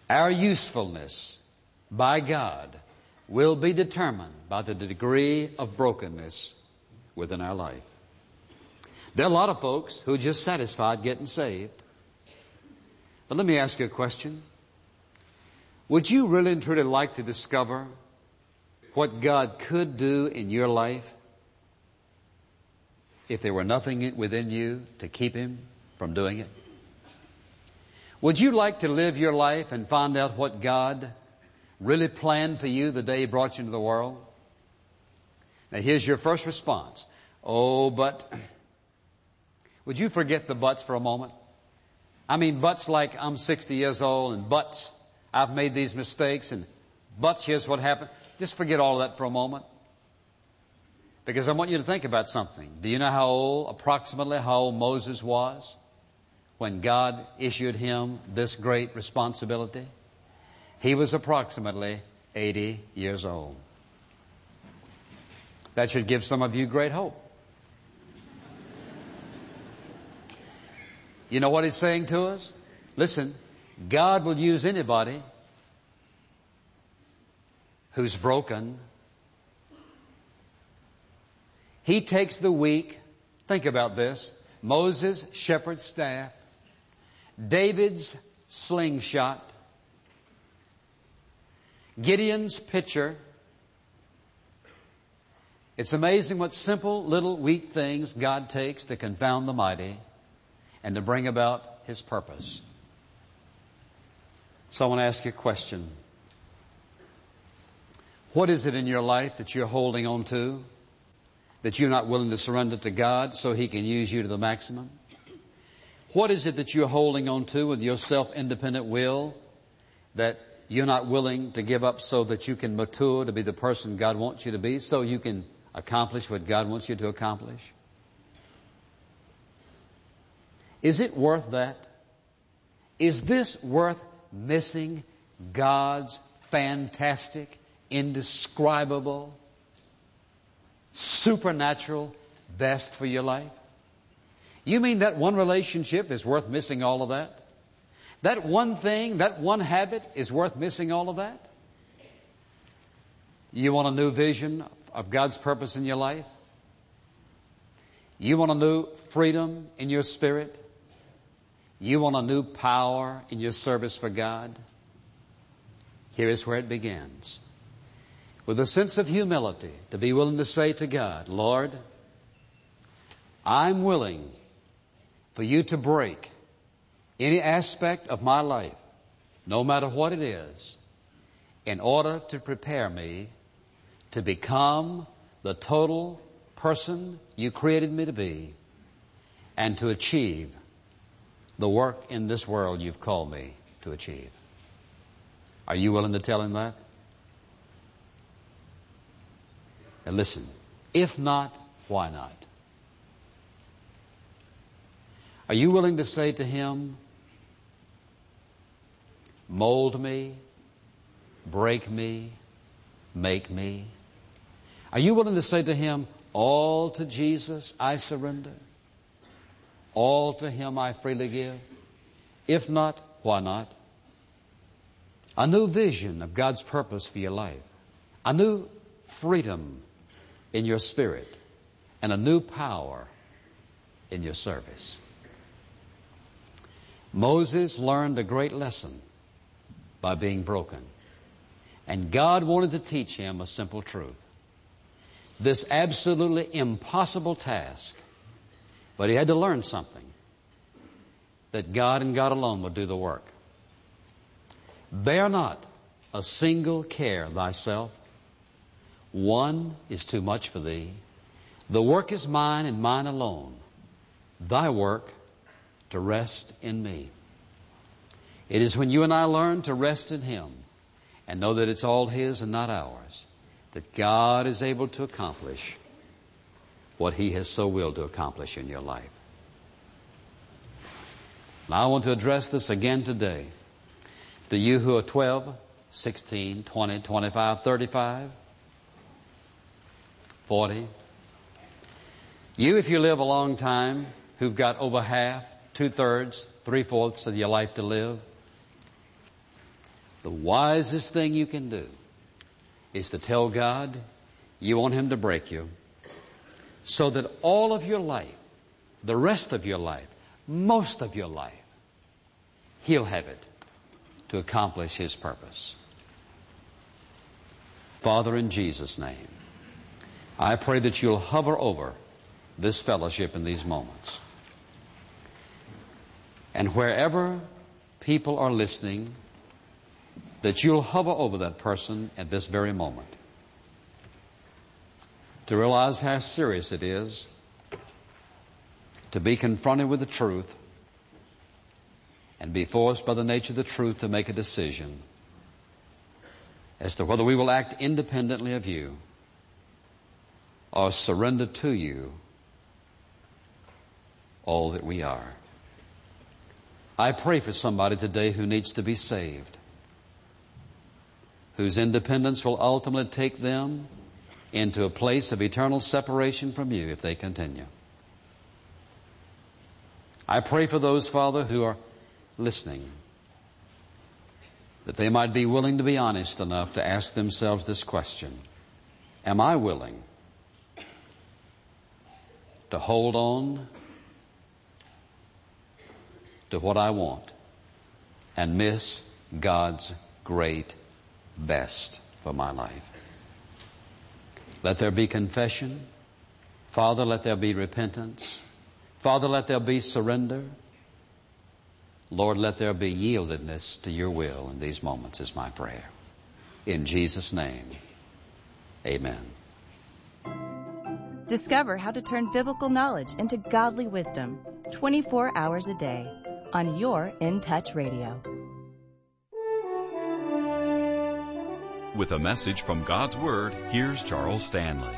Our usefulness by God will be determined by the degree of brokenness within our life. There are a lot of folks who are just satisfied getting saved. But let me ask you a question. Would you really and truly like to discover what God could do in your life if there were nothing within you to keep Him from doing it? Would you like to live your life and find out what God really planned for you the day He brought you into the world? Now here's your first response. Oh, but... Would you forget the buts for a moment? I mean buts like I'm 60 years old, and buts I've made these mistakes, and buts here's what happened. Just forget all of that for a moment. Because I want you to think about something. Do you know approximately how old Moses was when God issued him this great responsibility? He was approximately 80 years old. That should give some of you great hope. You know what He's saying to us? Listen, God will use anybody who's broken. He takes the weak. Think about this. Moses' shepherd's staff. David's slingshot. Gideon's pitcher. It's amazing what simple little weak things God takes to confound the mighty and to bring about His purpose. So I want to ask you a question. What is it in your life that you're holding on to, that you're not willing to surrender to God so He can use you to the maximum? What is it that you're holding on to with your self-independent will that you're not willing to give up so that you can mature to be the person God wants you to be, so you can accomplish what God wants you to accomplish? Is it worth that? Is this worth missing God's fantastic, indescribable, supernatural best for your life? You mean that one relationship is worth missing all of that? That one thing, that one habit is worth missing all of that? You want a new vision of God's purpose in your life? You want a new freedom in your spirit? You want a new power in your service for God? Here is where it begins. With a sense of humility, to be willing to say to God, Lord, I'm willing for you to break any aspect of my life, no matter what it is, in order to prepare me to become the total person you created me to be and to achieve the work in this world you've called me to achieve. Are you willing to tell Him that? And listen, if not, why not? Are you willing to say to Him, mold me, break me, make me? Are you willing to say to Him, all to Jesus I surrender? All to Him I freely give? If not, why not? A new vision of God's purpose for your life. A new freedom in your spirit. And a new power in your service. Moses learned a great lesson by being broken. And God wanted to teach him a simple truth. This absolutely impossible task. But he had to learn something. That God and God alone would do the work. Bear not a single care thyself. One is too much for thee. The work is mine and mine alone. Thy work to rest in me. It is when you and I learn to rest in Him and know that it's all His and not ours, that God is able to accomplish what He has so willed to accomplish in your life. Now I want to address this again today to you who are 12, 16, 20, 25, 35, 40. You, if you live a long time, who've got over half, 2/3, 3/4 of your life to live. the wisest thing you can do is to tell God you want Him to break you so that all of your life, the rest of your life, most of your life, He'll have it to accomplish His purpose. Father, in Jesus' name, I pray that you'll hover over this fellowship in these moments. And wherever people are listening, that you'll hover over that person at this very moment to realize how serious it is to be confronted with the truth and be forced by the nature of the truth to make a decision as to whether we will act independently of you or surrender to you all that we are. I pray for somebody today who needs to be saved, whose independence will ultimately take them into a place of eternal separation from you if they continue. I pray for those, Father, who are listening, that they might be willing to be honest enough to ask themselves this question: am I willing to hold on to what I want and miss God's great best for my life? Let there be confession. Father, let there be repentance. Father, let there be surrender. Lord, let there be yieldedness to your will in these moments is my prayer. In Jesus' name, amen. Discover how to turn biblical knowledge into godly wisdom 24 hours a day on your In Touch Radio. With a message from God's Word, here's Charles Stanley.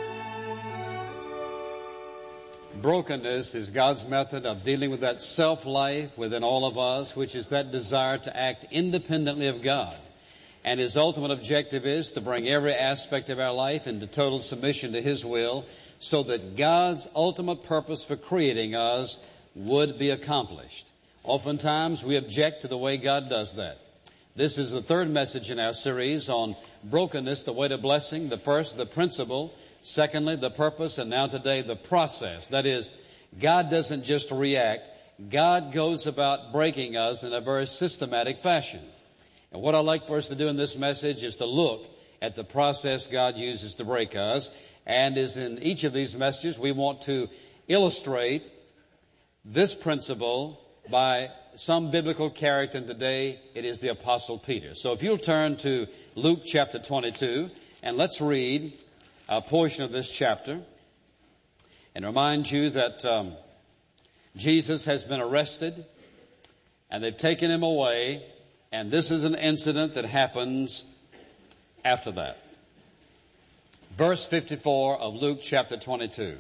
Brokenness is God's method of dealing with that self-life within all of us, which is that desire to act independently of God. And His ultimate objective is to bring every aspect of our life into total submission to His will so that God's ultimate purpose for creating us would be accomplished. Oftentimes we object to the way God does that. This is the third message in our series on brokenness, the way to blessing. The first, the principle. Secondly, the purpose. And now today, the process. That is, God doesn't just react. God goes about breaking us in a very systematic fashion. And what I'd like for us to do in this message is to look at the process God uses to break us. And as in each of these messages, we want to illustrate this principle by some biblical character, and today it is the Apostle Peter. So if you'll turn to Luke chapter 22, and let's read a portion of this chapter, and remind you that Jesus has been arrested, and they've taken Him away, and this is an incident that happens after that. Verse 54 of Luke chapter 22.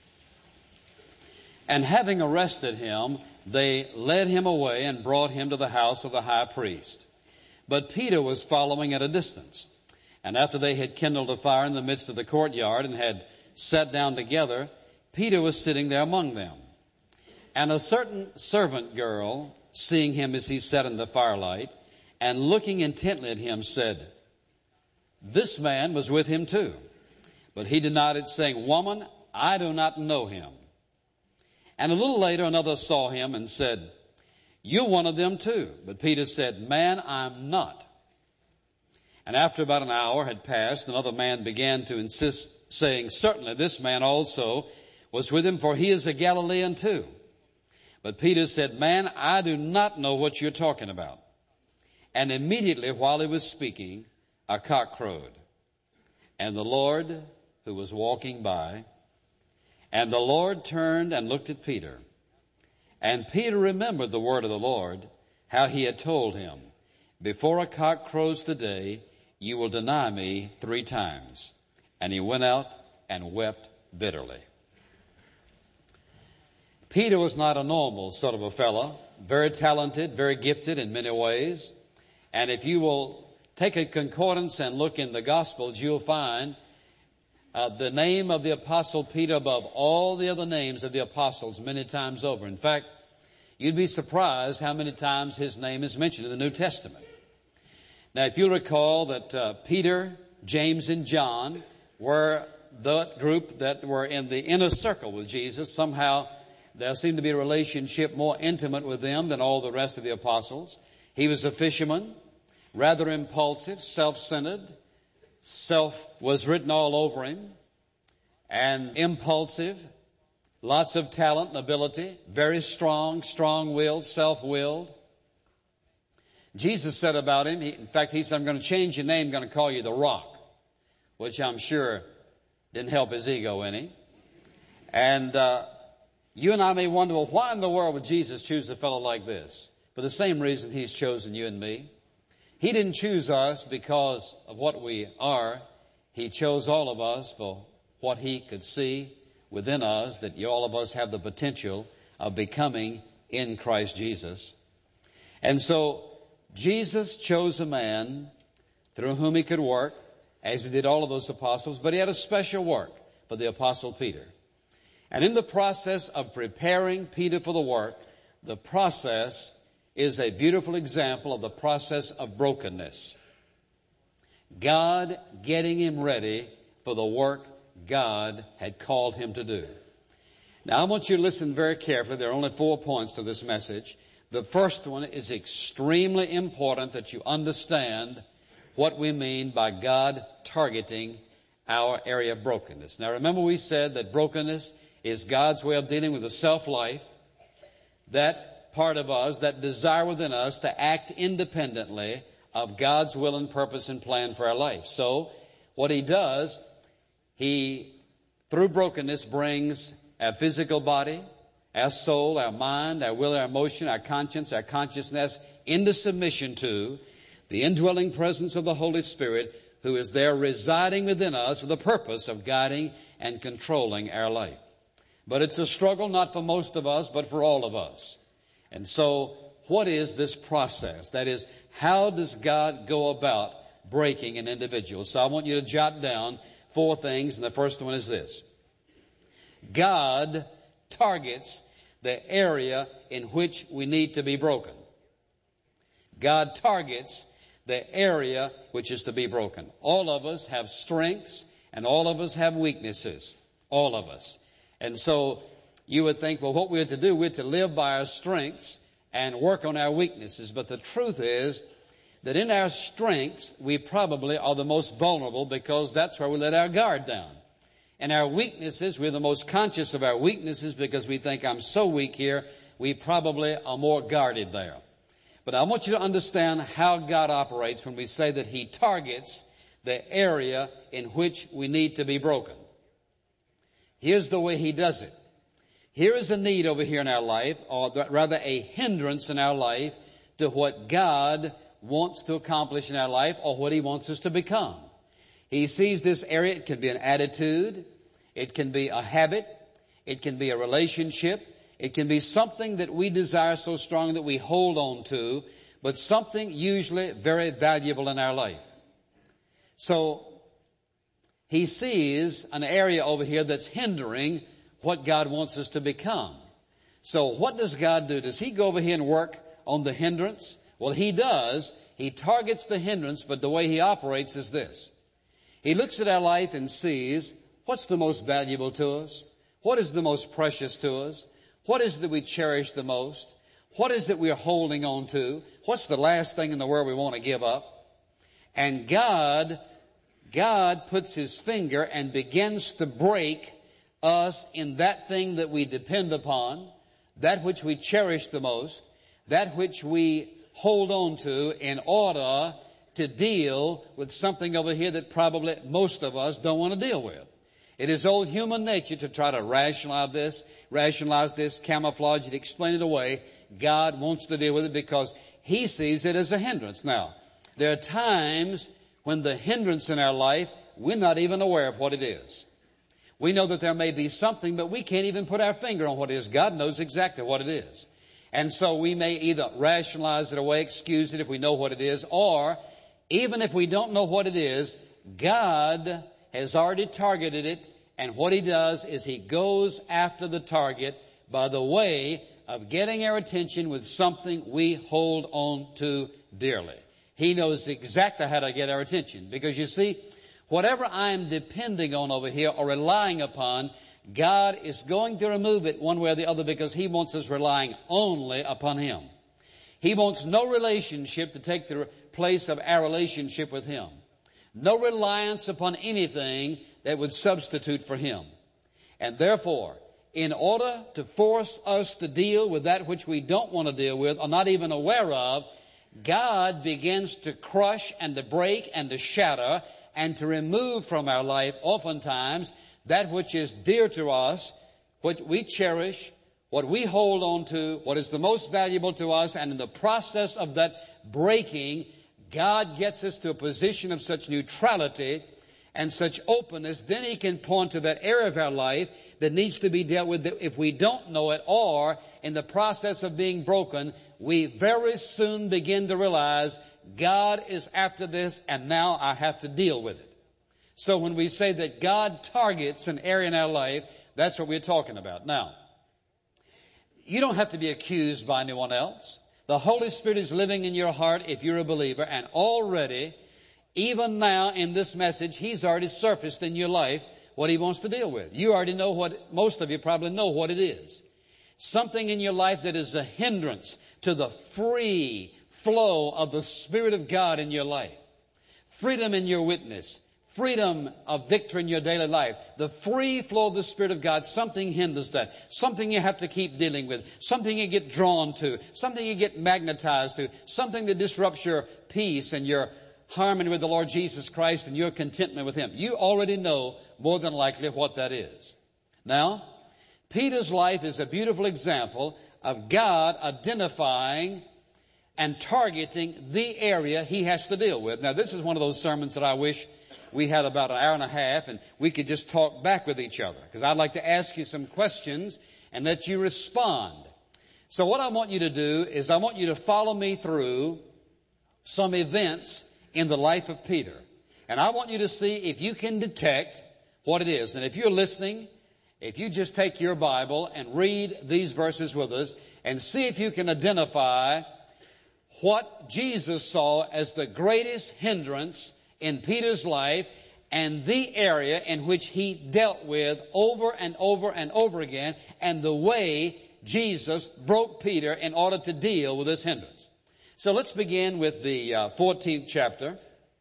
And having arrested Him, they led Him away and brought Him to the house of the high priest. But Peter was following at a distance. And after they had kindled a fire in the midst of the courtyard and had sat down together, Peter was sitting there among them. And a certain servant girl, seeing him as he sat in the firelight, and looking intently at him, said, "This man was with him too." But he denied it, saying, "Woman, I do not know him." And a little later another saw him and said, "You're one of them too." But Peter said, "Man, I'm not." And after about an hour had passed, another man began to insist, saying, "Certainly this man also was with him, for he is a Galilean too." But Peter said, "Man, I do not know what you're talking about." And immediately while he was speaking, a cock crowed. And the Lord, who was walking by, and the Lord turned and looked at Peter. And Peter remembered the word of the Lord, how He had told him, "Before a cock crows today, you will deny me 3 times. And he went out and wept bitterly. Peter was not a normal sort of a fellow, very talented, very gifted in many ways. And if you will take a concordance and look in the Gospels, you'll find the name of the Apostle Peter above all the other names of the apostles many times over. In fact, you'd be surprised how many times his name is mentioned in the New Testament. Now, if you'll recall that Peter, James, and John were the group that were in the inner circle with Jesus. Somehow there seemed to be a relationship more intimate with them than all the rest of the apostles. He was a fisherman, rather impulsive, self-centered. Self was written all over him, and impulsive, lots of talent and ability, very strong, strong-willed, self-willed. Jesus said about him, in fact, he said, I'm going to change your name, I'm going to call you the Rock, which I'm sure didn't help his ego any. And you and I may wonder, well, why in the world would Jesus choose a fellow like this? For the same reason he's chosen you and me. He didn't choose us because of what we are. He chose all of us for what he could see within us, that all of us have the potential of becoming in Christ Jesus. And so Jesus chose a man through whom he could work, as he did all of those apostles, but he had a special work for the apostle Peter. And in the process of preparing Peter for the work, the process is a beautiful example of the process of brokenness. God getting him ready for the work God had called him to do. Now I want you to listen very carefully. There are only 4 points to this message. The first one is extremely important that you understand what we mean by God targeting our area of brokenness. Now remember we said that brokenness is God's way of dealing with the self-life, that part of us, that desire within us to act independently of God's will and purpose and plan for our life. So what he does, he, through brokenness, brings our physical body, our soul, our mind, our will, our emotion, our conscience, our consciousness into submission to the indwelling presence of the Holy Spirit, who is there residing within us for the purpose of guiding and controlling our life. But it's a struggle not for most of us, but for all of us. And so, what is this process? That is, how does God go about breaking an individual? So I want you to jot down 4 things, and the first one is this. God targets the area in which we need to be broken. God targets the area which is to be broken. All of us have strengths and all of us have weaknesses. All of us. And so you would think, well, what we're to do, we're to live by our strengths and work on our weaknesses. But the truth is that in our strengths, we probably are the most vulnerable because that's where we let our guard down. In our weaknesses, we're the most conscious of our weaknesses because we think, I'm so weak here, we probably are more guarded there. But I want you to understand how God operates when we say that he targets the area in which we need to be broken. Here's the way he does it. Here is a need over here in our life, or rather a hindrance in our life to what God wants to accomplish in our life or what he wants us to become. He sees this area. It can be an attitude. It can be a habit. It can be a relationship. It can be something that we desire so strong that we hold on to, but something usually very valuable in our life. So he sees an area over here that's hindering what God wants us to become. So what does God do? Does he go over here and work on the hindrance? Well, he does. He targets the hindrance, but the way he operates is this. He looks at our life and sees what's the most valuable to us, what is the most precious to us, what is it that we cherish the most, what is it we're holding on to, what's the last thing in the world we want to give up. And God puts his finger and begins to break us in that thing that we depend upon, that which we cherish the most, that which we hold on to in order to deal with something over here that probably most of us don't want to deal with. It is old human nature to try to rationalize this, camouflage it, explain it away. God wants to deal with it because he sees it as a hindrance. Now, there are times when the hindrance in our life, we're not even aware of what it is. We know that there may be something, but we can't even put our finger on what it is. God knows exactly what it is. And so we may either rationalize it away, excuse it if we know what it is, or even if we don't know what it is, God has already targeted it, and what he does is he goes after the target by the way of getting our attention with something we hold on to dearly. He knows exactly how to get our attention. Because you see, whatever I am depending on over here or relying upon, God is going to remove it one way or the other because He wants us relying only upon Him. He wants no relationship to take the place of our relationship with Him. No reliance upon anything that would substitute for Him. And therefore, in order to force us to deal with that which we don't want to deal with or not even aware of, God begins to crush and to break and to shatter and to remove from our life oftentimes that which is dear to us, what we cherish, what we hold on to, what is the most valuable to us. And in the process of that breaking, God gets us to a position of such neutrality and such openness, then He can point to that area of our life that needs to be dealt with if we don't know it, or in the process of being broken, we very soon begin to realize God is after this and now I have to deal with it. So when we say that God targets an area in our life, that's what we're talking about. Now, you don't have to be accused by anyone else. The Holy Spirit is living in your heart if you're a believer, and already, even now in this message, He's already surfaced in your life what He wants to deal with. You already know most of you probably know what it is. Something in your life that is a hindrance to the free flow of the Spirit of God in your life. Freedom in your witness. Freedom of victory in your daily life. The free flow of the Spirit of God, something hinders that. Something you have to keep dealing with. Something you get drawn to. Something you get magnetized to. Something that disrupts your peace and your harmony with the Lord Jesus Christ and your contentment with Him. You already know more than likely what that is. Now, Peter's life is a beautiful example of God identifying and targeting the area He has to deal with. Now, this is one of those sermons that I wish we had about an hour and a half and we could just talk back with each other, because I'd like to ask you some questions and let you respond. So what I want you to do is I want you to follow me through some events in the life of Peter. And I want you to see if you can detect what it is. And if you're listening, if you just take your Bible and read these verses with us and see if you can identify what Jesus saw as the greatest hindrance in Peter's life and the area in which He dealt with over and over and over again, and the way Jesus broke Peter in order to deal with this hindrance. So let's begin with the 14th chapter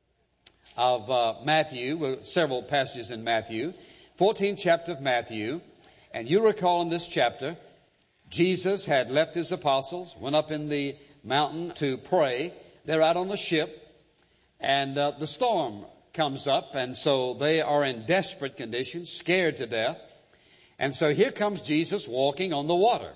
of Matthew, with several passages in Matthew. 14th chapter of Matthew. And you recall in this chapter, Jesus had left His apostles, went up in the mountain to pray. They're out on the ship, and the storm comes up, and so they are in desperate condition, scared to death. And so here comes Jesus walking on the water.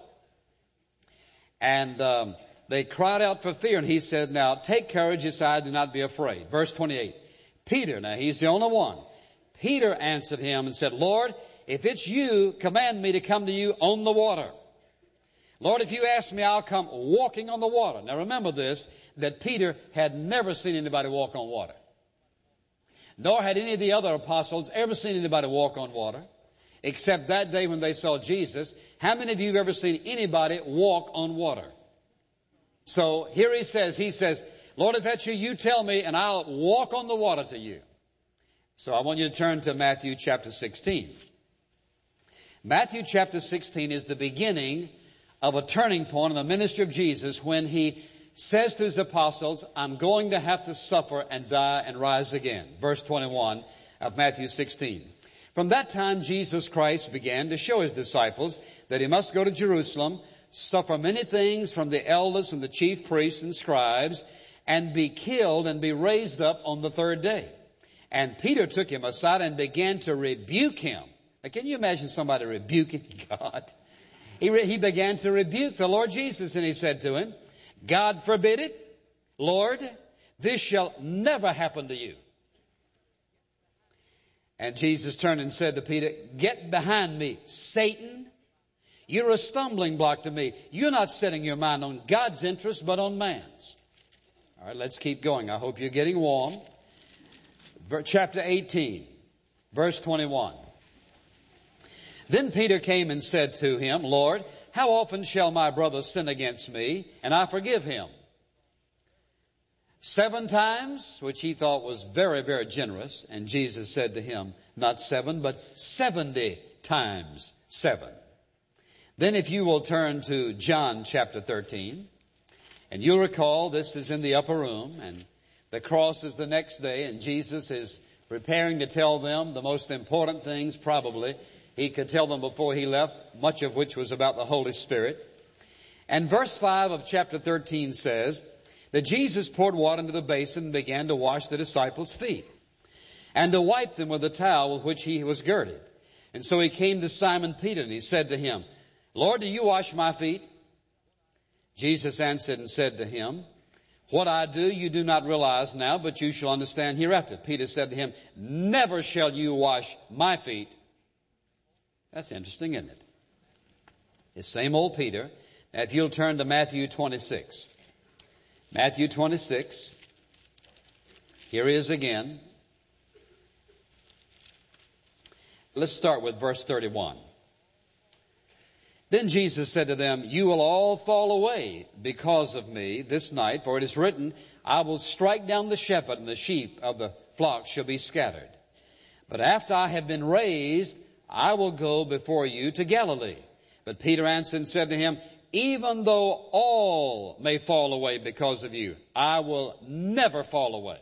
And they cried out for fear, and He said, now take courage, decide, do not be afraid. Verse 28. Peter, now he's the only one. Peter answered Him and said, Lord, if it's You, command me to come to You on the water. Lord, if You ask me, I'll come walking on the water. Now remember this, that Peter had never seen anybody walk on water. Nor had any of the other apostles ever seen anybody walk on water, except that day when they saw Jesus. How many of you have ever seen anybody walk on water? So here he says, Lord, if that's You, You tell me, and I'll walk on the water to You. So I want you to turn to Matthew chapter 16. Matthew chapter 16 is the beginning of a turning point in the ministry of Jesus when He says to His apostles, I'm going to have to suffer and die and rise again. Verse 21 of Matthew 16. From that time, Jesus Christ began to show His disciples that He must go to Jerusalem, suffer many things from the elders and the chief priests and scribes, and be killed and be raised up on the third day. And Peter took Him aside and began to rebuke Him. Now, can you imagine somebody rebuking God? He began to rebuke the Lord Jesus, and He said to Him, God forbid it, Lord, this shall never happen to You. And Jesus turned and said to Peter, get behind me, Satan. You're a stumbling block to me. You're not setting your mind on God's interest, but on man's. All right, let's keep going. I hope you're getting warm. Chapter 18, verse 21. Then Peter came and said to Him, Lord, how often shall my brother sin against me, and I forgive him? 7 times, which he thought was very, very generous. And Jesus said to him, not 7, but 70 times 7. Then if you will turn to John chapter 13, and you'll recall this is in the upper room, and the cross is the next day, and Jesus is preparing to tell them the most important things probably he could tell them before he left, much of which was about the Holy Spirit. And verse 5 of chapter 13 says that Jesus poured water into the basin and began to wash the disciples' feet and to wipe them with the towel with which he was girded. And so he came to Simon Peter and he said to him, Lord, do you wash my feet? Jesus answered and said to him, what I do you do not realize now, but you shall understand hereafter. Peter said to him, never shall you wash my feet. That's interesting, isn't it? The same old Peter. Now, if you'll turn to Matthew 26. Matthew 26. Here he is again. Let's start with verse 31. Then Jesus said to them, you will all fall away because of me this night, for it is written, I will strike down the shepherd, and the sheep of the flock shall be scattered. But after I have been raised, I will go before you to Galilee. But Peter answered and said to him, even though all may fall away because of you, I will never fall away.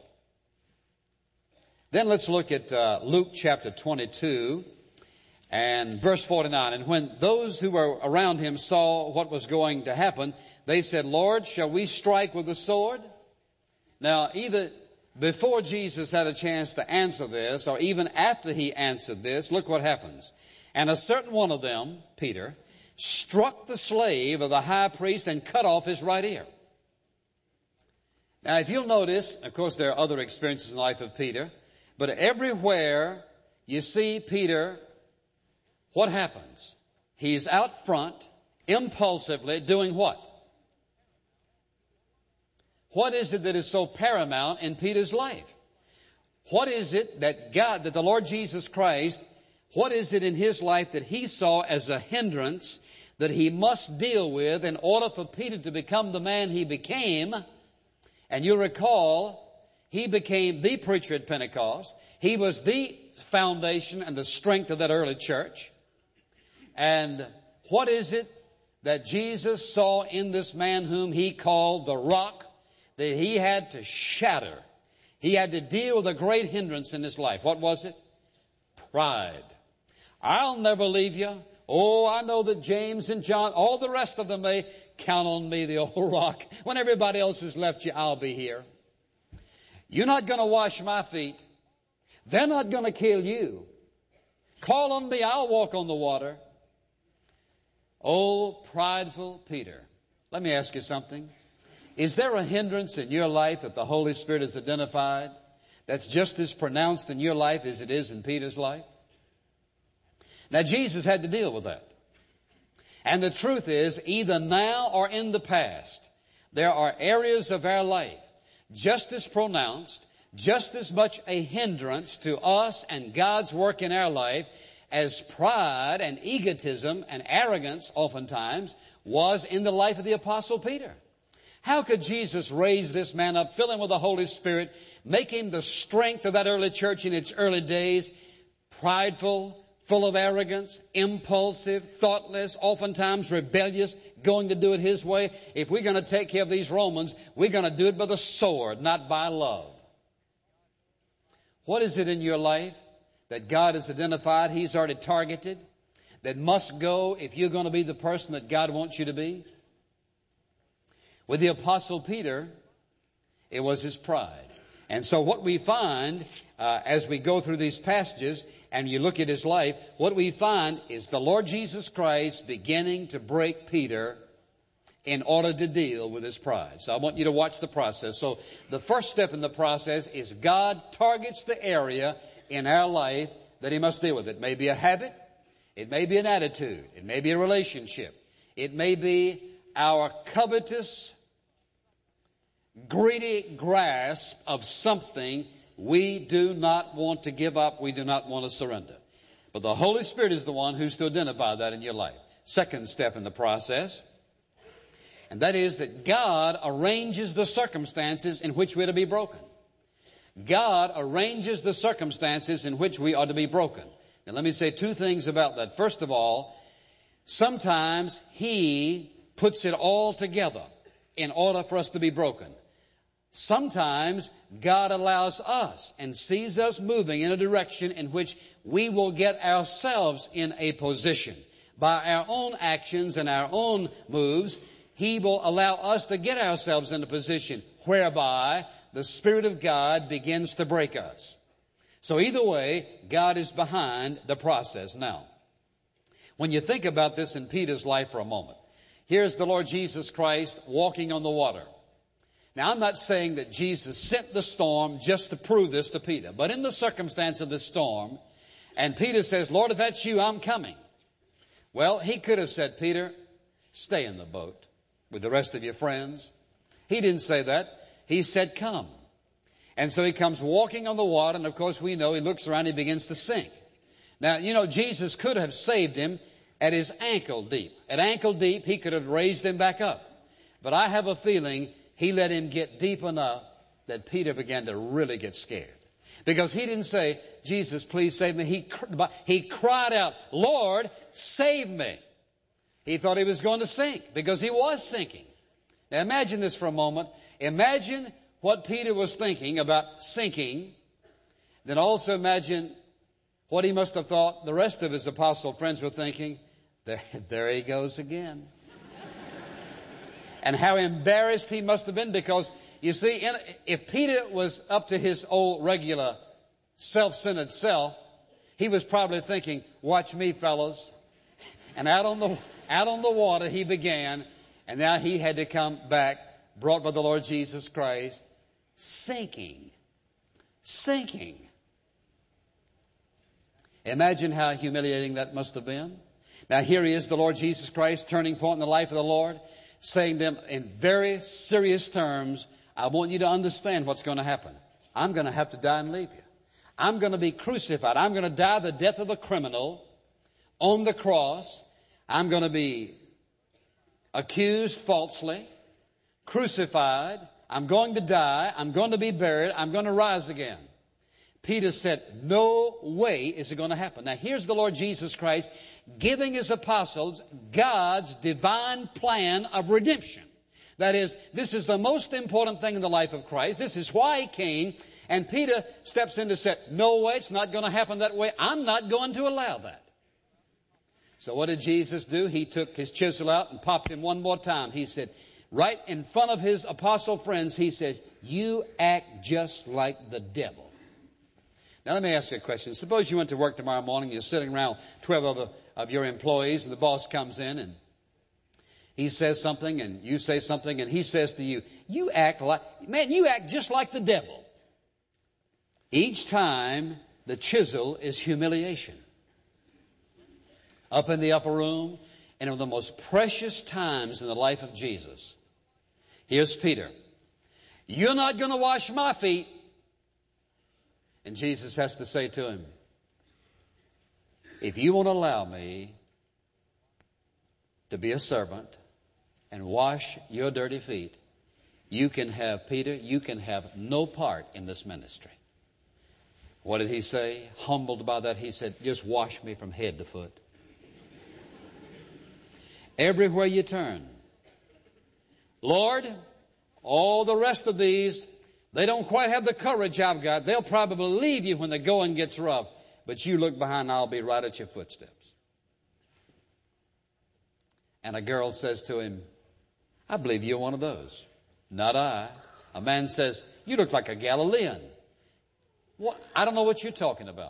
Then let's look at Luke chapter 22. And verse 49, and when those who were around him saw what was going to happen, they said, Lord, shall we strike with the sword? Now, either before Jesus had a chance to answer this, or even after he answered this, look what happens. And a certain one of them, Peter, struck the slave of the high priest and cut off his right ear. Now, if you'll notice, of course, there are other experiences in the life of Peter, but everywhere you see Peter, what happens? He's out front, impulsively, doing what? What is it that is so paramount in Peter's life? What is it that God, that the Lord Jesus Christ, what is it in his life that he saw as a hindrance that he must deal with in order for Peter to become the man he became? And you recall, he became the preacher at Pentecost. He was the foundation and the strength of that early church. And what is it that Jesus saw in this man whom he called the rock that he had to shatter? He had to deal with a great hindrance in his life. What was it? Pride. I'll never leave you. Oh, I know that James and John, all the rest of them may count on me, the old rock. When everybody else has left you, I'll be here. You're not going to wash my feet. They're not going to kill you. Call on me, I'll walk on the water. Oh, prideful Peter. Let me ask you something. Is there a hindrance in your life that the Holy Spirit has identified that's just as pronounced in your life as it is in Peter's life? Now, Jesus had to deal with that. And the truth is, either now or in the past, there are areas of our life just as pronounced, just as much a hindrance to us and God's work in our life as pride and egotism and arrogance oftentimes was in the life of the Apostle Peter. How could Jesus raise this man up, fill him with the Holy Spirit, make him the strength of that early church in its early days, prideful, full of arrogance, impulsive, thoughtless, oftentimes rebellious, going to do it his way? If we're going to take care of these Romans, we're going to do it by the sword, not by love. What is it in your life that God has identified, He's already targeted, that must go if you're going to be the person that God wants you to be? With the Apostle Peter, it was his pride. And so what we find as we go through these passages and you look at his life, what we find is the Lord Jesus Christ beginning to break Peter in order to deal with his pride. So I want you to watch the process. So the first step in the process is God targets the area in our life that He must deal with. It may be a habit. It may be an attitude. It may be a relationship. It may be our covetous, greedy grasp of something we do not want to give up. We do not want to surrender. But the Holy Spirit is the one who's to identify that in your life. Second step in the process And that is that God arranges the circumstances in which we're to be broken. God arranges the circumstances in which we are to be broken. Now let me say two things about that. First of all, sometimes He puts it all together in order for us to be broken. Sometimes God allows us and sees us moving in a direction in which we will get ourselves in a position. By our own actions and our own moves, He will allow us to get ourselves in a position whereby the Spirit of God begins to break us. So either way, God is behind the process. Now, when you think about this in Peter's life for a moment, here's the Lord Jesus Christ walking on the water. Now, I'm not saying that Jesus sent the storm just to prove this to Peter, but in the circumstance of the storm, and Peter says, Lord, if that's you, I'm coming. Well, He could have said, Peter, stay in the boat with the rest of your friends. He didn't say that. He said, come. And so He comes walking on the water, and of course we know He looks around, He begins to sink. Now, you know, Jesus could have saved him at his ankle deep. At ankle deep, He could have raised him back up. But I have a feeling He let him get deep enough that Peter began to really get scared. Because he didn't say, Jesus, please save me. He cried out, Lord, save me. He thought he was going to sink because he was sinking. Now imagine this for a moment. Imagine what Peter was thinking about sinking. Then also imagine what he must have thought the rest of his apostle friends were thinking. There he goes again. And how embarrassed he must have been, because, you see, if Peter was up to his old regular self-centered self, he was probably thinking, watch me, fellows. And out on the water he began, and now he had to come back, brought by the Lord Jesus Christ, sinking. Imagine how humiliating that must have been. Now here he is, the Lord Jesus Christ, turning point in the life of the Lord, saying to them in very serious terms, I want you to understand what's going to happen. I'm going to have to die and leave you. I'm going to be crucified. I'm going to die the death of a criminal on the cross. I'm going to be accused falsely, crucified. I'm going to die. I'm going to be buried. I'm going to rise again. Peter said, no way is it going to happen. Now here's the Lord Jesus Christ giving His apostles God's divine plan of redemption. That is, this is the most important thing in the life of Christ. This is why He came. And Peter steps in and said, no way, it's not going to happen that way. I'm not going to allow that. So what did Jesus do? He took His chisel out and popped him one more time. He said, right in front of His apostle friends, He said, you act just like the devil. Now let me ask you a question. Suppose you went to work tomorrow morning, you're sitting around 12 other of your employees, and the boss comes in and he says something and you say something, and he says to you, you act just like the devil. Each time the chisel is humiliation. Up in the upper room, and in the most precious times in the life of Jesus, here's Peter. You're not going to wash my feet. And Jesus has to say to him, if you won't allow me to be a servant and wash your dirty feet, you can have, Peter, you can have no part in this ministry. What did he say? Humbled by that, he said, just wash me from head to foot. Everywhere you turn. Lord, all the rest of these, they don't quite have the courage I've got. They'll probably leave you when the going gets rough. But you look behind, I'll be right at your footsteps. And a girl says to him, I believe you're one of those. Not I. A man says, you look like a Galilean. What? I don't know what you're talking about.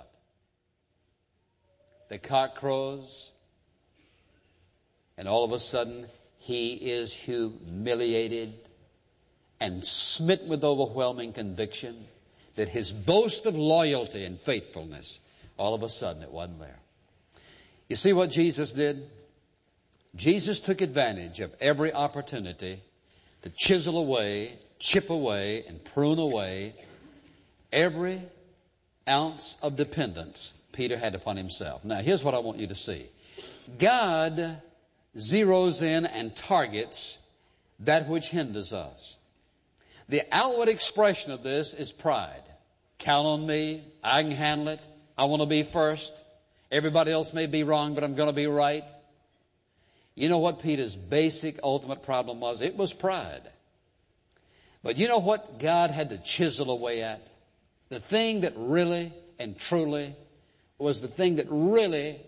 The cock crows, and all of a sudden he is humiliated and smitten with overwhelming conviction that his boast of loyalty and faithfulness, all of a sudden it wasn't there. You see what Jesus did? Jesus took advantage of every opportunity to chisel away, chip away, and prune away every ounce of dependence Peter had upon himself. Now, here's what I want you to see. God zeroes in and targets that which hinders us. The outward expression of this is pride. Count on me. I can handle it. I want to be first. Everybody else may be wrong, but I'm going to be right. You know what Peter's basic, ultimate problem was? It was pride. But you know what God had to chisel away at? The thing that really and truly was the thing that really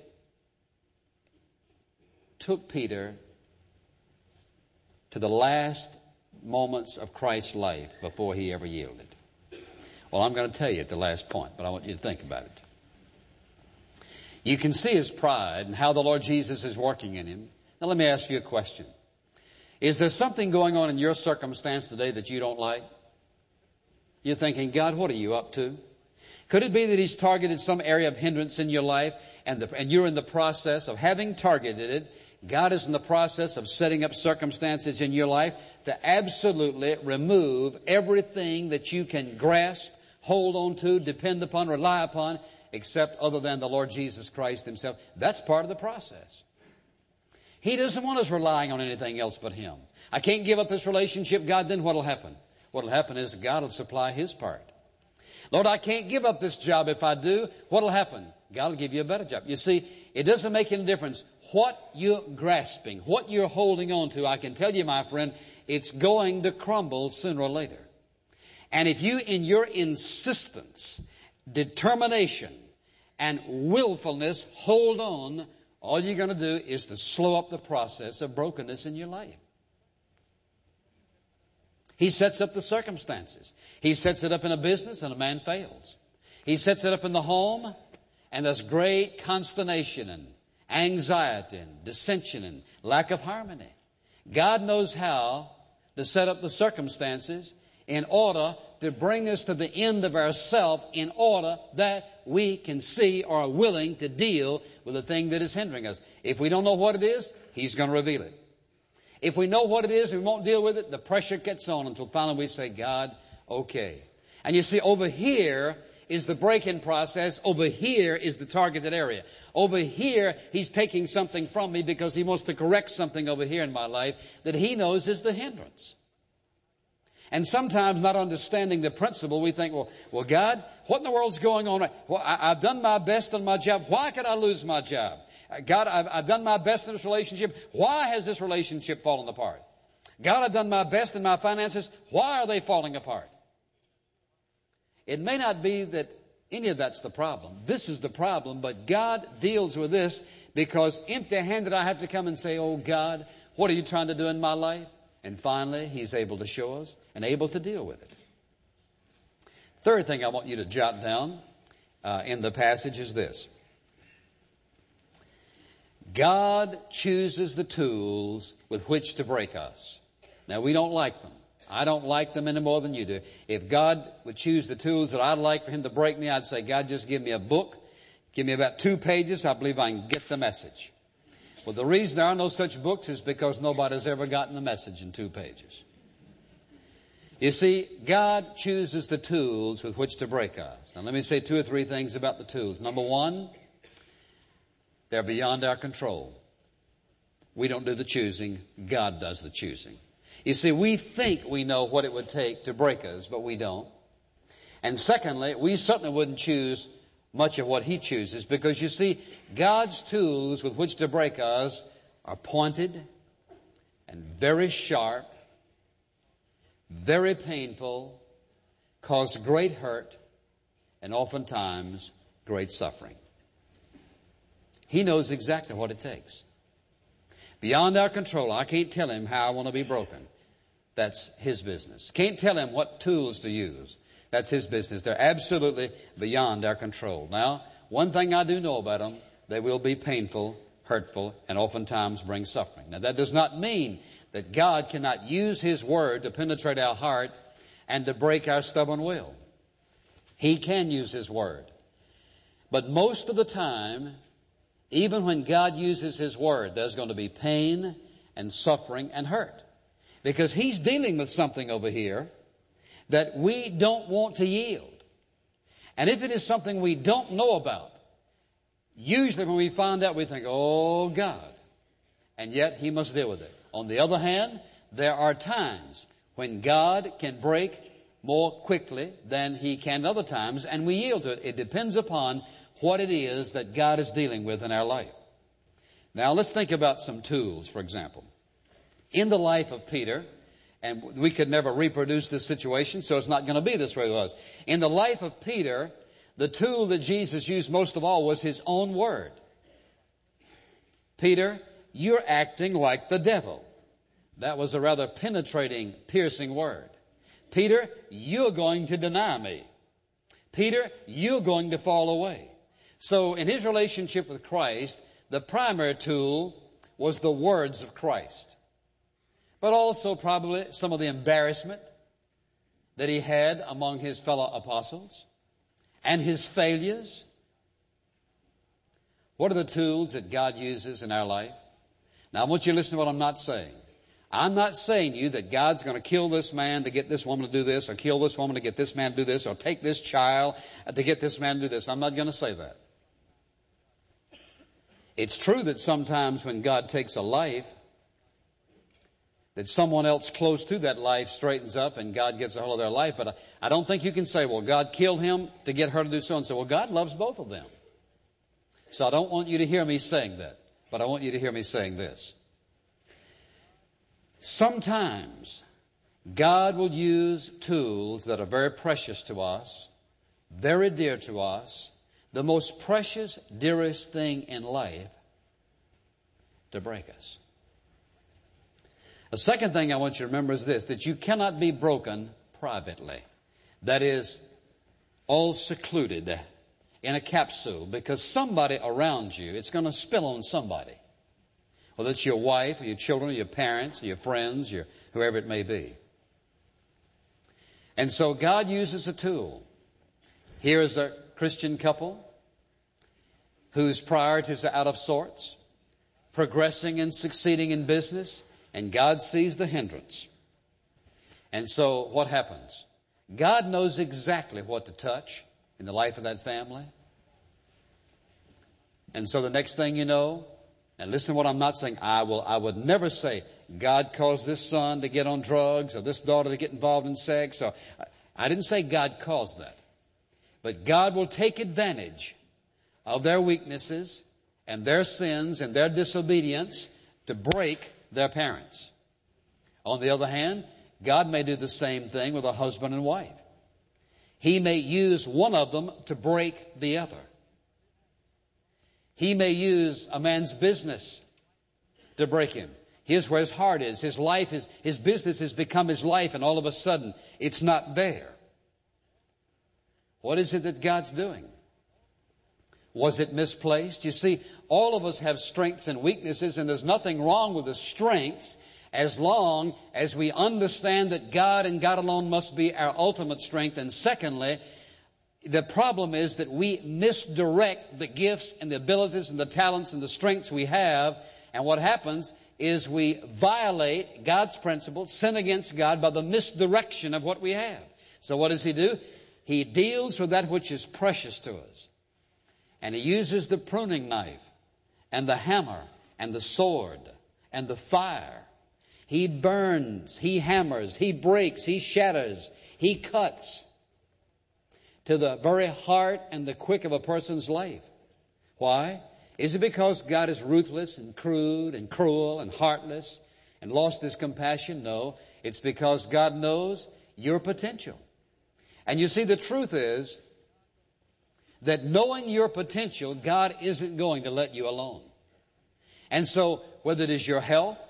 took Peter to the last moments of Christ's life before he ever yielded. Well, I'm going to tell you at the last point, but I want you to think about it. You can see his pride and how the Lord Jesus is working in him. Now let me ask you a question. Is there something going on in your circumstance today that you don't like? You're thinking, God, what are you up to? Could it be that he's targeted some area of hindrance in your life and you're in the process of having targeted it? God is in the process of setting up circumstances in your life to absolutely remove everything that you can grasp, hold on to, depend upon, rely upon, except other than the Lord Jesus Christ himself. That's part of the process. He doesn't want us relying on anything else but him. I can't give up this relationship, God, then what will happen? What will happen is God will supply his part. Lord, I can't give up this job. If I do, what will happen? God will give you a better job. You see, it doesn't make any difference what you're grasping, what you're holding on to. I can tell you, my friend, it's going to crumble sooner or later. And if you, in your insistence, determination, and willfulness, hold on, all you're going to do is to slow up the process of brokenness in your life. He sets up the circumstances. He sets it up in a business and a man fails. He sets it up in the home and there's great consternation and anxiety and dissension and lack of harmony. God knows how to set up the circumstances in order to bring us to the end of ourselves in order that we can see or are willing to deal with the thing that is hindering us. If we don't know what it is, he's going to reveal it. If we know what it is and we won't deal with it, the pressure gets on until finally we say, God, okay. And you see, over here is the break-in process. Over here is the targeted area. Over here, he's taking something from me because he wants to correct something over here in my life that he knows is the hindrance. And sometimes not understanding the principle, we think, well, God, what in the world's going on? Well, I've done my best on my job. Why could I lose my job? God, I've done my best in this relationship. Why has this relationship fallen apart? God, I've done my best in my finances. Why are they falling apart? It may not be that any of that's the problem. This is the problem, but God deals with this because empty-handed I have to come and say, oh God, what are you trying to do in my life? And finally, he's able to show us and able to deal with it. Third thing I want you to jot down in the passage is this. God chooses the tools with which to break us. Now, we don't like them. I don't like them any more than you do. If God would choose the tools that I'd like for him to break me, I'd say, God, just give me a book. Give me about 2 pages. I believe I can get the message. Well, the reason there are no such books is because nobody's ever gotten the message in 2 pages. You see, God chooses the tools with which to break us. Now, let me say 2 or 3 things about the tools. Number one, they're beyond our control. We don't do the choosing. God does the choosing. You see, we think we know what it would take to break us, but we don't. And secondly, we certainly wouldn't choose much of what he chooses because, you see, God's tools with which to break us are pointed and very sharp, very painful, cause great hurt, and oftentimes great suffering. He knows exactly what it takes. Beyond our control, I can't tell him how I want to be broken. That's his business. Can't tell him what tools to use. That's his business. They're absolutely beyond our control. Now, one thing I do know about them, they will be painful, hurtful, and oftentimes bring suffering. Now, that does not mean that God cannot use his word to penetrate our heart and to break our stubborn will. He can use his word. But most of the time, even when God uses his word, there's going to be pain and suffering and hurt. Because he's dealing with something over here that we don't want to yield. And if it is something we don't know about, usually when we find out, we think, oh God. And yet he must deal with it. On the other hand, there are times when God can break more quickly than He can other times, and we yield to it. It depends upon what it is that God is dealing with in our life. Now let's think about some tools, for example. In the life of Peter, and we could never reproduce this situation, so it's not going to be this way with us. In the life of Peter, the tool that Jesus used most of all was His own word. Peter, you're acting like the devil. That was a rather penetrating, piercing word. Peter, you're going to deny me. Peter, you're going to fall away. So in his relationship with Christ, the primary tool was the words of Christ. But also probably some of the embarrassment that he had among his fellow apostles and his failures. What are the tools that God uses in our life? Now I want you to listen to what I'm not saying. I'm not saying to you that God's going to kill this man to get this woman to do this, or kill this woman to get this man to do this, or take this child to get this man to do this. I'm not going to say that. It's true that sometimes when God takes a life, that someone else close to that life straightens up and God gets a hold of their life. But I don't think you can say, well, God killed him to get her to do so and so. Well, God loves both of them. So I don't want you to hear me saying that, but I want you to hear me saying this. Sometimes God will use tools that are very precious to us, very dear to us, the most precious, dearest thing in life, to break us. The second thing I want you to remember is this, that you cannot be broken privately. That is, all secluded in a capsule, because somebody around you, it's going to spill on somebody. Whether it's your wife or your children or your parents or your friends, or whoever it may be. And so God uses a tool. Here is a Christian couple whose priorities are out of sorts, progressing and succeeding in business, and God sees the hindrance. And so what happens? God knows exactly what to touch in the life of that family. And so the next thing you know, and listen to what I'm not saying. I would never say God caused this son to get on drugs or this daughter to get involved in sex. Or I didn't say God caused that. But God will take advantage of their weaknesses and their sins and their disobedience to break their parents. On the other hand, God may do the same thing with a husband and wife. He may use one of them to break the other. He may use a man's business to break him. Here's where his heart is. His life is, his business has become his life, and all of a sudden it's not there. What is it that God's doing? Was it misplaced? You see, all of us have strengths and weaknesses, and there's nothing wrong with the strengths as long as we understand that God and God alone must be our ultimate strength. And secondly, the problem is that we misdirect the gifts and the abilities and the talents and the strengths we have. And what happens is we violate God's principles, sin against God by the misdirection of what we have. So what does He do? He deals with that which is precious to us. And He uses the pruning knife and the hammer and the sword and the fire. He burns, He hammers, He breaks, He shatters, He cuts to the very heart and the quick of a person's life. Why? Is it because God is ruthless and crude and cruel and heartless and lost His compassion? No. It's because God knows your potential. And you see, the truth is that knowing your potential, God isn't going to let you alone. And so, whether it is your health,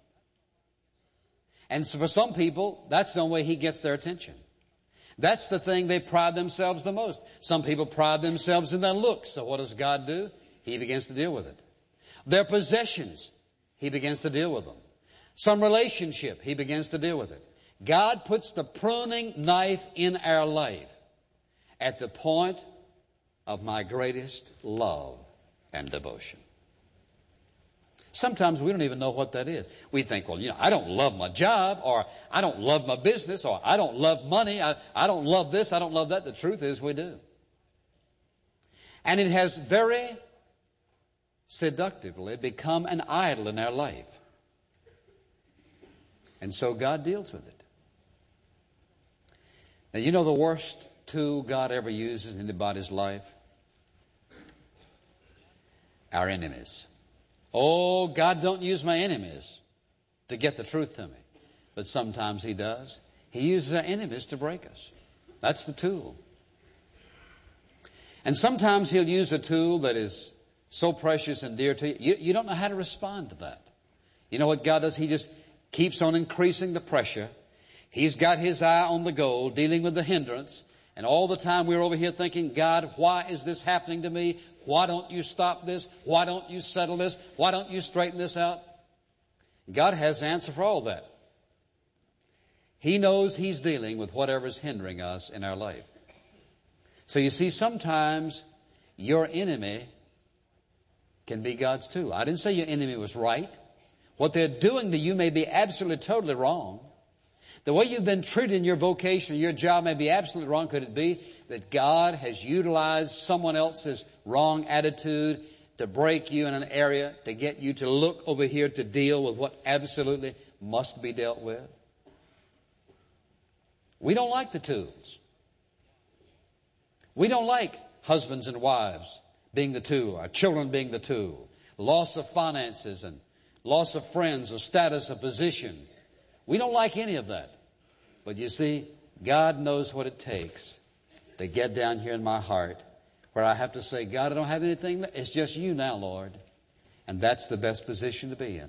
and so for some people, that's the only way He gets their attention. That's the thing they pride themselves the most. Some people pride themselves in their looks. So what does God do? He begins to deal with it. Their possessions, He begins to deal with them. Some relationship, He begins to deal with it. God puts the pruning knife in our life at the point of my greatest love and devotion. Sometimes we don't even know what that is. We think, well, I don't love my job, or I don't love my business, or I don't love money, I don't love this, I don't love that. The truth is we do. And it has very seductively become an idol in our life. And so God deals with it. Now, you know the worst tool God ever uses in anybody's life? Our enemies. Oh, God don't use my enemies to get the truth to me. But sometimes He does. He uses our enemies to break us. That's the tool. And sometimes He'll use a tool that is so precious and dear to you. You don't know how to respond to that. You know what God does? He just keeps on increasing the pressure. He's got His eye on the goal, dealing with the hindrance. And all the time we're over here thinking, God, why is this happening to me? Why don't you stop this? Why don't you settle this? Why don't you straighten this out? God has the answer for all that. He knows He's dealing with whatever's hindering us in our life. So you see, sometimes your enemy can be God's tool. I didn't say your enemy was right. What they're doing to you may be absolutely, totally wrong. The way you've been treated in your vocation or your job may be absolutely wrong. Could it be that God has utilized someone else's wrong attitude to break you in an area, to get you to look over here to deal with what absolutely must be dealt with? We don't like the tools. We don't like husbands and wives being the tool, our children being the tool, loss of finances and loss of friends or status of position. We don't like any of that. But you see, God knows what it takes to get down here in my heart where I have to say, God, I don't have anything. It's just you now, Lord. And that's the best position to be in.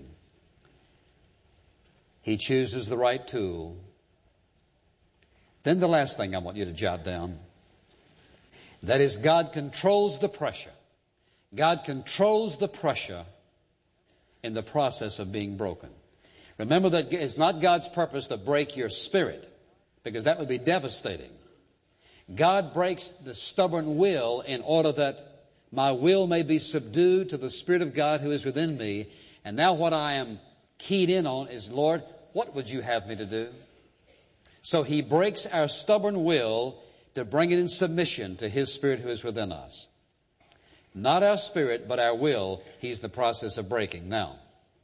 He chooses the right tool. Then the last thing I want you to jot down, that is, God controls the pressure. God controls the pressure in the process of being broken. Remember that it's not God's purpose to break your spirit, because that would be devastating. God breaks the stubborn will in order that my will may be subdued to the Spirit of God who is within me. And now what I am keyed in on is, Lord, what would you have me to do? So He breaks our stubborn will to bring it in submission to His Spirit who is within us. Not our spirit, but our will, He's the process of breaking. Now,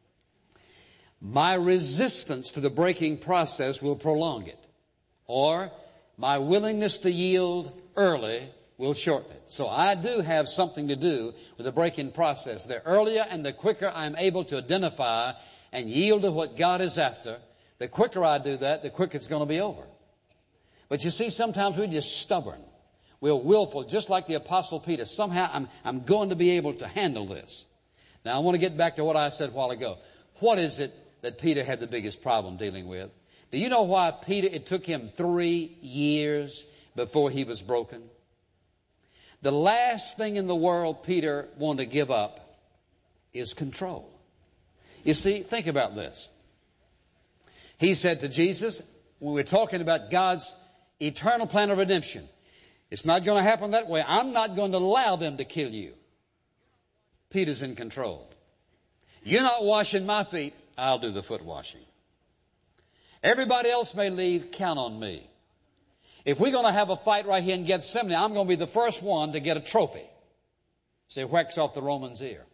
my resistance to the breaking process will prolong it. Or my willingness to yield early will shorten it. So I do have something to do with the breaking process. The earlier and the quicker I'm able to identify and yield to what God is after, the quicker I do that, the quicker it's going to be over. But you see, sometimes we're just stubborn. We're willful, just like the Apostle Peter. Somehow I'm going to be able to handle this. Now I want to get back to what I said a while ago. What is it that Peter had the biggest problem dealing with? Do you know why it took him 3 years before he was broken? The last thing in the world Peter wanted to give up is control. You see, think about this. He said to Jesus, when we're talking about God's eternal plan of redemption, it's not going to happen that way. I'm not going to allow them to kill you. Peter's in control. You're not washing my feet. I'll do the foot washing. Everybody else may leave. Count on me. If we're going to have a fight right here in Gethsemane, I'm going to be the first one to get a trophy. So he whacks off the Roman's ear.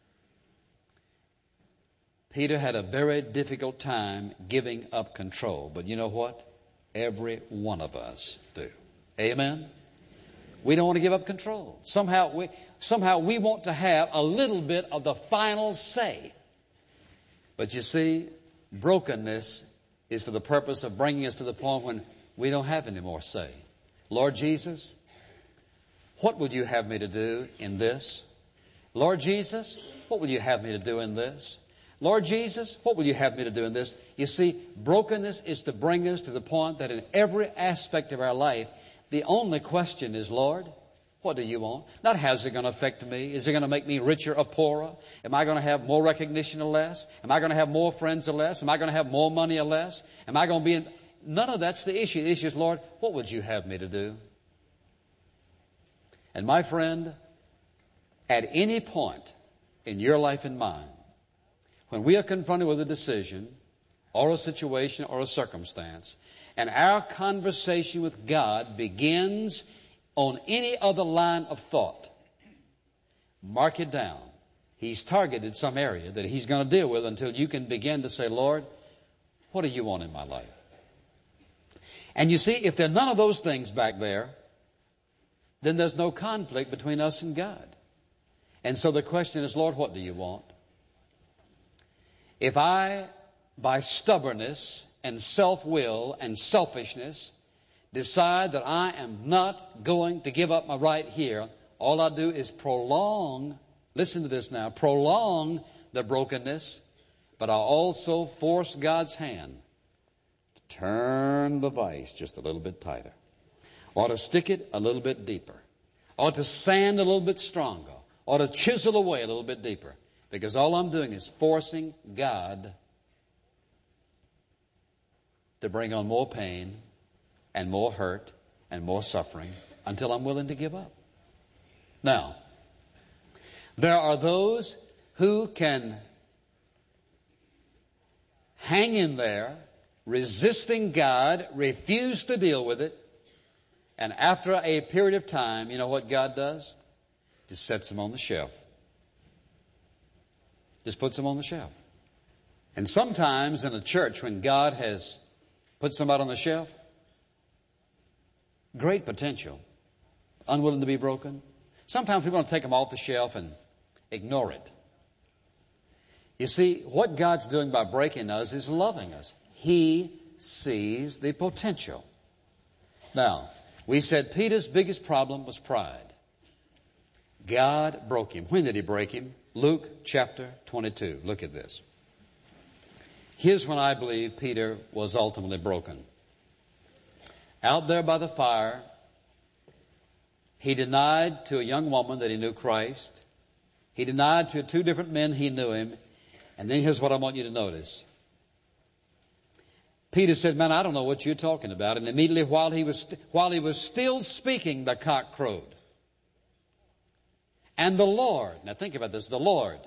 Peter had a very difficult time giving up control. But you know what? Every one of us do. Amen? We don't want to give up control. Somehow we want to have a little bit of the final say. But you see, brokenness is for the purpose of bringing us to the point when we don't have any more say. Lord Jesus, what would you have me to do in this? Lord Jesus, what would you have me to do in this? Lord Jesus, what will you have me to do in this? You see, brokenness is to bring us to the point that in every aspect of our life, the only question is, Lord, what do you want? Not how's it going to affect me? Is it going to make me richer or poorer? Am I going to have more recognition or less? Am I going to have more friends or less? Am I going to have more money or less? Am I going to be in... None of that's the issue. The issue is, Lord, what would you have me to do? And my friend, at any point in your life and mine, when we are confronted with a decision or a situation or a circumstance, and our conversation with God begins on any other line of thought, mark it down. He's targeted some area that He's going to deal with until you can begin to say, Lord, What do you want in my life? And you see, if there are none of those things back there, then there's no conflict between us and God. And so the question is, Lord, what do you want? If I, by stubbornness and self-will and selfishness, decide that I am not going to give up my right here, all I do is prolong, listen to this now, prolong the brokenness, but I'll also force God's hand to turn the vise just a little bit tighter, or to stick it a little bit deeper, or to sand a little bit stronger, or to chisel away a little bit deeper, because all I'm doing is forcing God to bring on more pain and more hurt and more suffering until I'm willing to give up. Now, there are those who can hang in there, resisting God, refuse to deal with it, and after a period of time, you know what God does? Just sets them on the shelf. Just puts them on the shelf. And sometimes in a church, when God has put somebody on the shelf, great potential, unwilling to be broken. Sometimes we want to take them off the shelf and ignore it. You see, what God's doing by breaking us is loving us. He sees the potential. Now, we said Peter's biggest problem was pride. God broke him. When did he break him? Luke chapter 22. Look at this. Here's when I believe Peter was ultimately broken. Out there by the fire, he denied to a young woman that he knew Christ. He denied to two different men he knew him. And then here's what I want you to notice. Peter said, man, I don't know what you're talking about. And immediately while he was still speaking, the cock crowed. And the Lord, now think about this, the Lord,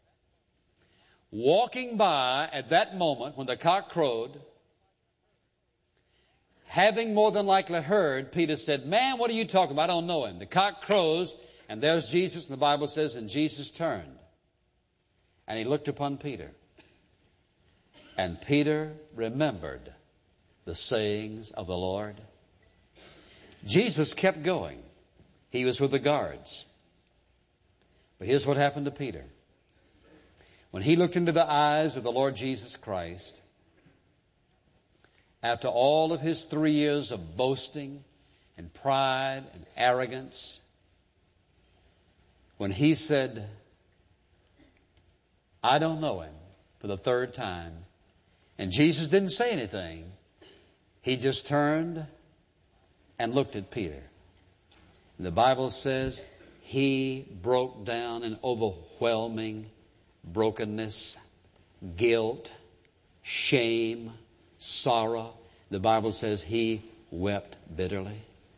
walking by at that moment when the cock crowed, having more than likely heard, Peter said, man, what are you talking about? I don't know him. The cock crows, and there's Jesus, and the Bible says, and Jesus turned. And he looked upon Peter. And Peter remembered the sayings of the Lord. Jesus kept going. He was with the guards. But here's what happened to Peter. When he looked into the eyes of the Lord Jesus Christ, after all of his 3 years of boasting and pride and arrogance, when he said, I don't know him, for the third time, and Jesus didn't say anything, he just turned and looked at Peter. And the Bible says he broke down in overwhelming brokenness, guilt, shame, sorrow. The Bible says he wept bitterly.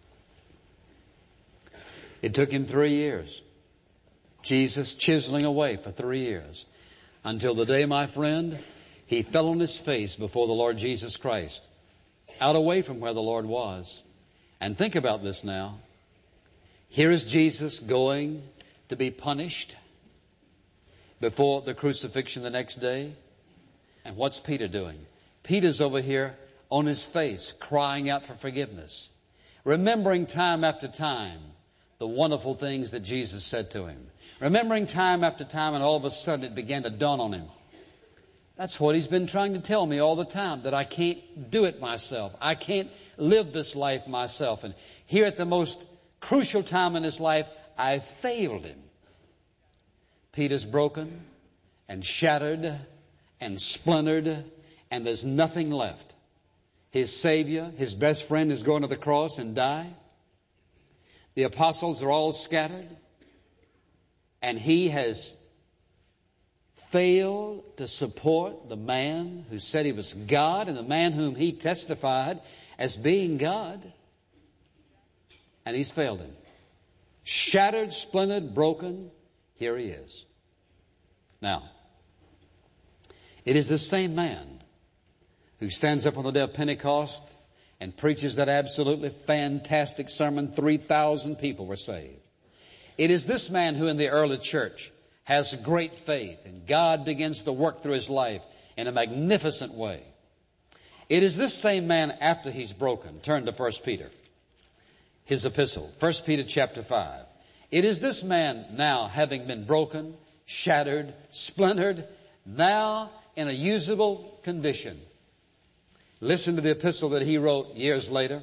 It took him 3 years. Jesus chiseling away for 3 years. Until the day, my friend, he fell on his face before the Lord Jesus Christ. Out away from where the Lord was. And think about this now. Here is Jesus going to be punished before the crucifixion the next day. And what's Peter doing? Peter's over here on his face, crying out for forgiveness, remembering time after time the wonderful things that Jesus said to him, remembering time after time, and all of a sudden it began to dawn on him. That's what he's been trying to tell me all the time, that I can't do it myself. I can't live this life myself. And here at the most crucial time in his life, I failed him. Peter's broken and shattered and splintered, and there's nothing left. His Savior, his best friend, is going to the cross and die. The apostles are all scattered. And he has failed to support the man who said he was God and the man whom he testified as being God. And he's failed him. Shattered, splintered, broken, here he is. Now, it is the same man who stands up on the day of Pentecost and preaches that absolutely fantastic sermon. 3,000 people were saved. It is this man who in the early church has great faith, and God begins to work through his life in a magnificent way. It is this same man after he's broken. Turn to 1 Peter, his epistle. 1 Peter chapter 5. It is this man now, having been broken, shattered, splintered, now in a usable condition. Listen to the epistle that he wrote years later.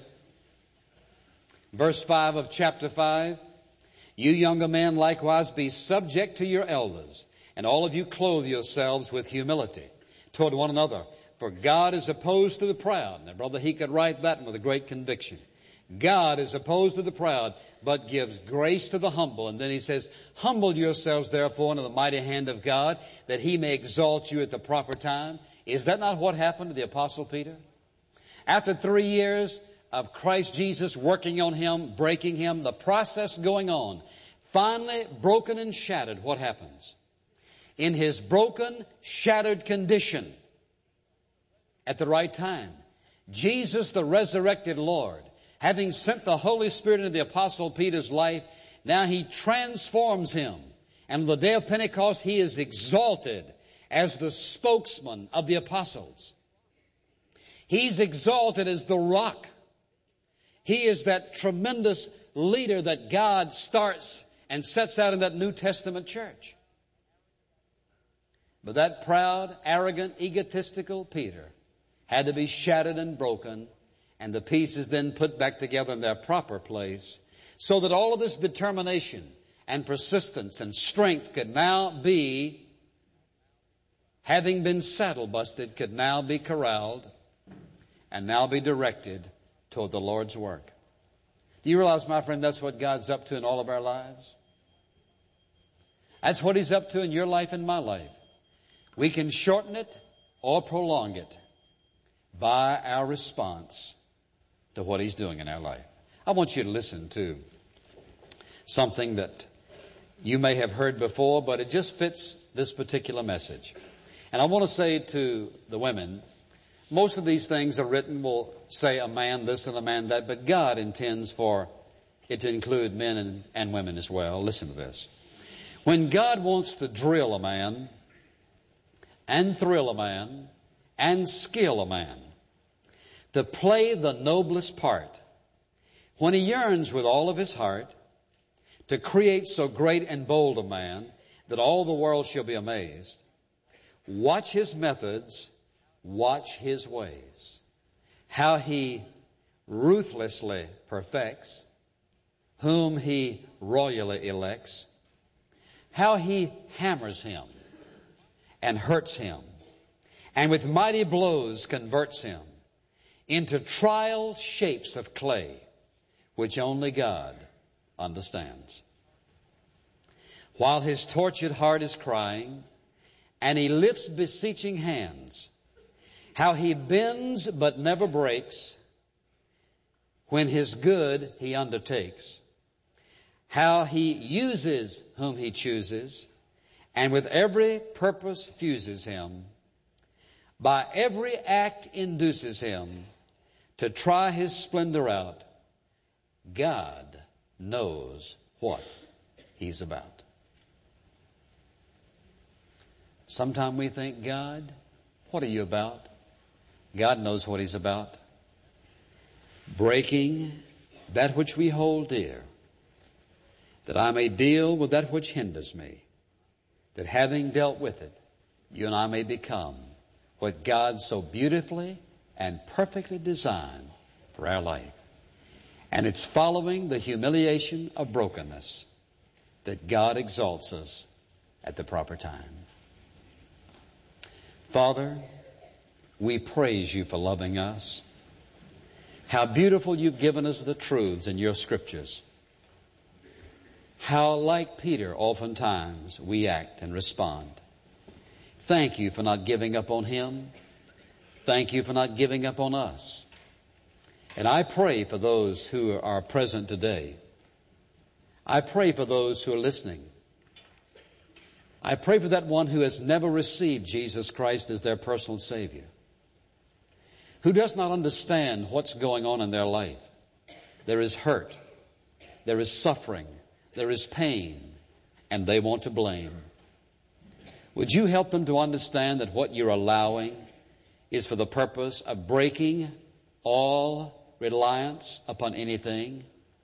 Verse 5 of chapter 5. You younger men likewise be subject to your elders, and all of you clothe yourselves with humility toward one another. For God is opposed to the proud. Now, brother, he could write that with a great conviction. God is opposed to the proud, but gives grace to the humble. And then he says, humble yourselves therefore under the mighty hand of God, that he may exalt you at the proper time. Is that not what happened to the Apostle Peter? After 3 years of Christ Jesus working on him, breaking him, the process going on, finally broken and shattered, what happens? In his broken, shattered condition, at the right time, Jesus, the resurrected Lord, having sent the Holy Spirit into the Apostle Peter's life, now he transforms him. And on the day of Pentecost, he is exalted as the spokesman of the apostles. He's exalted as the rock. He is that tremendous leader that God starts and sets out in that New Testament church. But that proud, arrogant, egotistical Peter had to be shattered and broken, and the pieces then put back together in their proper place, so that all of this determination and persistence and strength could now be, having been saddle busted, could now be corralled and now be directed toward the Lord's work. Do you realize, my friend, that's what God's up to in all of our lives? That's what He's up to in your life and my life. We can shorten it or prolong it by our response to what He's doing in our life. I want you to listen to something that you may have heard before, but it just fits this particular message. And I want to say to the women, most of these things are written will say a man this and a man that, but God intends for it to include men and women as well. Listen to this. When God wants to drill a man and thrill a man and skill a man to play the noblest part, when He yearns with all of his heart to create so great and bold a man that all the world shall be amazed, watch His methods, watch His ways, how He ruthlessly perfects whom He royally elects, how He hammers him and hurts him, and with mighty blows converts him into trial shapes of clay, which only God understands. While his tortured heart is crying, and he lifts beseeching hands, how He bends but never breaks when His good He undertakes, how He uses whom He chooses, and with every purpose fuses him, by every act induces him to try His splendor out. God knows what He's about. Sometimes we think, God, what are you about? God knows what He's about. Breaking that which we hold dear, that I may deal with that which hinders me, that having dealt with it, you and I may become what God so beautifully and perfectly designed for our life. And it's following the humiliation of brokenness that God exalts us at the proper time. Father, we praise You for loving us. How beautiful You've given us the truths in Your Scriptures. How, like Peter, oftentimes we act and respond. Thank You for not giving up on him. Thank You for not giving up on us. And I pray for those who are present today. I pray for those who are listening. I pray for that one who has never received Jesus Christ as their personal Savior, who does not understand what's going on in their life. There is hurt, there is suffering, there is pain, and they want to blame. Would You help them to understand that what You're allowing is for the purpose of breaking all reliance upon anything